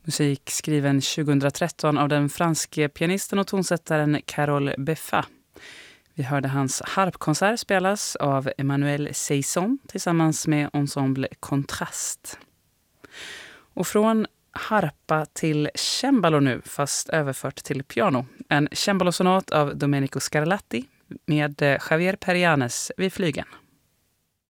Musik skriven 2013 av den franske pianisten och tonsättaren Carole Beffa. Vi hörde hans harpkonsert spelas av Emmanuel Seisson tillsammans med ensemble Kontrast. Och från harpa till cembalo nu, fast överfört till piano. En cembalosonat av Domenico Scarlatti med Javier Perianes vid flygeln.